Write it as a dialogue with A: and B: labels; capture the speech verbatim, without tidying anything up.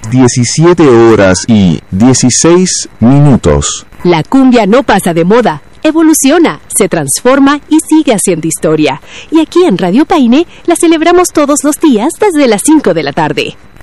A: diecisiete horas y dieciséis minutos.
B: La cumbia no pasa de moda, evoluciona, se transforma y sigue haciendo historia. Y aquí en Radio Paine la celebramos todos los días desde las cinco de la tarde.